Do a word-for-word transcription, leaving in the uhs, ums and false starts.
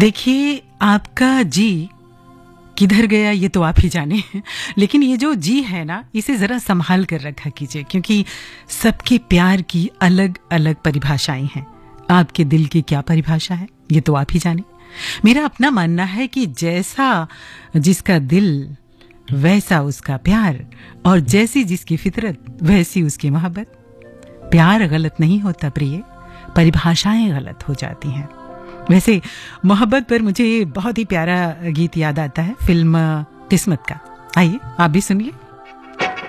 देखिए, आपका जी किधर गया ये तो आप ही जाने, लेकिन ये जो जी है ना, इसे ज़रा संभाल कर रखा कीजिए, क्योंकि सबके प्यार की अलग अलग परिभाषाएं हैं। आपके दिल की क्या परिभाषा है ये तो आप ही जाने। मेरा अपना मानना है कि जैसा जिसका दिल वैसा उसका प्यार, और जैसी जिसकी फितरत वैसी उसकी मोहब्बत। प्यार गलत नहीं होता प्रिय, परिभाषाएं गलत हो जाती हैं। वैसे मोहब्बत पर मुझे बहुत ही प्यारा गीत याद आता है, फिल्म किस्मत का। आइए आप भी सुनिए।